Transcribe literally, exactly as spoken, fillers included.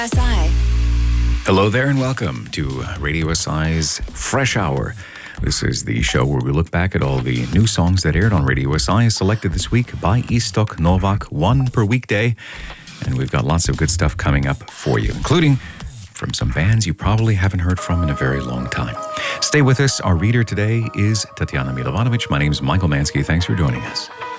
S I. Hello there and welcome to Radio S I's Fresh Hour. This is the show where we look back at all the new songs that aired on Radio S I, selected this week by Istok Novak, one per weekday. And we've got lots of good stuff coming up for you, including from some bands you probably haven't heard from in a very long time. Stay with us. Our reader today is Tatiana Milovanovic. My name is Michael Mansky. Thanks for joining us.